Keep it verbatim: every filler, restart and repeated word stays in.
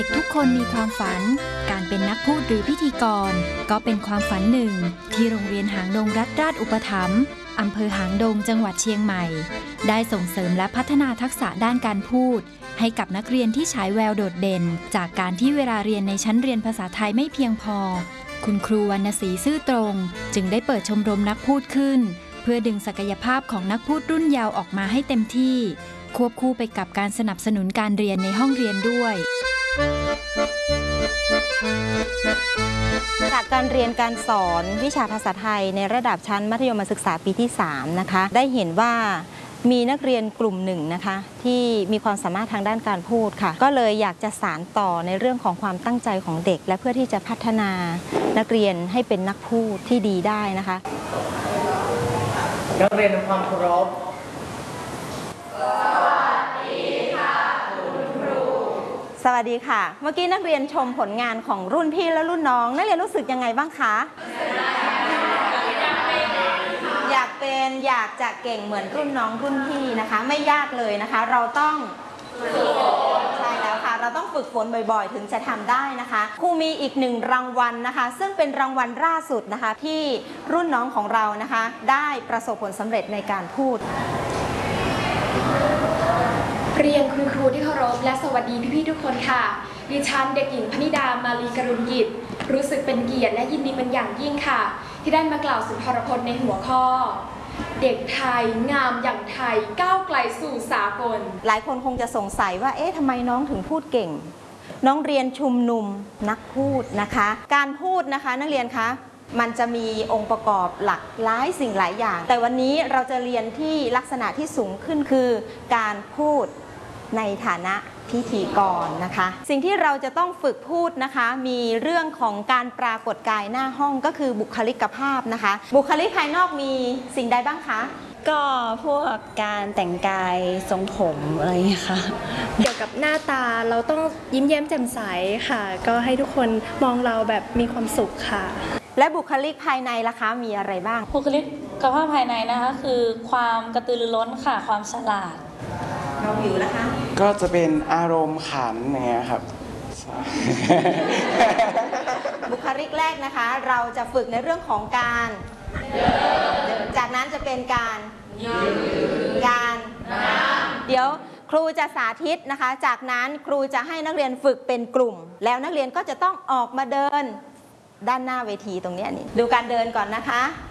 ทุกคนมีความฝันการเป็นนักพูดหรือพิธีกรก็เป็นความฝันหนึ่งที่โรงเรียนหางดงรัฐราชอุปถัมภ์อำเภอหางดงจังหวัดเชียงใหม่ได้ส่งเสริมและพัฒนาทักษะด้านการพูดให้กับนักเรียนที่ฉายแววโดดเด่นจากการที่เวลาเรียนในชั้นเรียนภาษาไทยไม่เพียงพอคุณครูวรรณศรีซื่อตรงจึงได้เปิดชมรมนักพูดขึ้นเพื่อดึงศักยภาพของนักพูดรุ่นเยาว์ออกมาให้เต็มที่ควบคู่ไปกับการสนับสนุนการเรียนในห้องเรียนด้วยจากการเรียนการสอนวิชาภาษาไทยในระดับชั้นมัธยมศึกษาปีที่สามนะคะได้เห็นว่ามีนักเรียนกลุ่มหนึ่งนะคะที่มีความสามารถทางด้านการพูดค่ะก็เลยอยากจะสานต่อในเรื่องของความตั้งใจของเด็กและเพื่อที่จะพัฒนานักเรียนให้เป็นนักพูดที่ดีได้นะคะนักเรียนความเคารพสวัสดีค่ะเมื่อกี้นักเรียนชมผลงานของรุ่นพี่และรุ่นน้องนักเรียนรู้สึกยังไงบ้างคะอยากเป็นอยากจะเก่งเหมือนรุ่นน้องรุ่นพี่นะคะไม่ยากเลยนะคะเราต้องใช่แล้วค่ะเราต้องฝึกฝนบ่อยๆถึงจะทำได้นะคะครูมีอีกหนึ่งรางวัลนะคะซึ่งเป็นรางวัลล่าสุดนะคะที่รุ่นน้องของเรานะคะได้ประสบผลสำเร็จในการพูดเรียนคุณครูที่เคารพและสวัสดีพี่ๆทุกคนค่ะดิฉันเด็กหญิงพนิดามาลีกรุณกิจรู้สึกเป็นเกียรติและยินดีเป็นอย่างยิ่งค่ะที่ได้มากล่าวสุนทรพจน์ในหัวข้อเด็กไทยงามอย่างไทยก้าวไกลสู่สากลหลายคนคงจะสงสัยว่าเอ๊ะทำไมน้องถึงพูดเก่งน้องเรียนชุมนุมนักพูดนะคะการพูดนะคะนักเรียนคะมันจะมีองค์ประกอบหลักหลายสิ่งหลายอย่างแต่วันนี้เราจะเรียนที่ลักษณะที่สูงขึ้นคือการพูดในฐานะพิธีกรนะคะสิ่งที่เราจะต้องฝึกพูดนะคะมีเรื่องของการปรากฏกายหน้าห้องก็คือบุคลิกภาพนะคะบุคลิกภายนอกมีสิ่งใดบ้างคะก็พวกการแต่งกายทรงผมอะไรอย่างเงี้ยค่ะเกี่ยวกับหน้าตาเราต้องยิ้มแย้มแจ่มใสค่ะก็ให้ทุกคนมองเราแบบมีความสุขค่ะและบุคลิกภายในล่ะคะมีอะไรบ้างบุคลิกภาพภายในนะคะคือความกระตือรือร้นค่ะความฉลาดเราอยู่แล้วคะก็จะเป็นอารมณ์ขันอย่างเงี้ยครับบุคลิกแรกนะคะเราจะฝึกในเรื่องของการจากนั้นจะเป็นการการเดี๋ยวครูจะสาธิตนะคะจากนั้นครูจะให้นักเรียนฝึกเป็นกลุ่มแล้วนักเรียนก็จะต้องออกมาเดินด้านหน้าเวทีตรงนี้นี่ดูการเดินก่อนนะคะ